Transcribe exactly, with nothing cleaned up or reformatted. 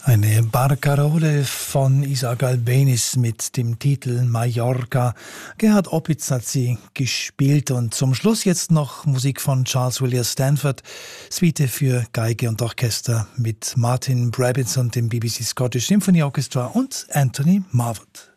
Eine Barcarolle von Isaac Albéniz mit dem Titel Mallorca. Gerhard Opitz hat sie gespielt und zum Schluss jetzt noch Musik von Charles William Stanford, Suite für Geige und Orchester mit Martin Brabitz und dem B B C Scottish Symphony Orchestra und Anthony Marvett.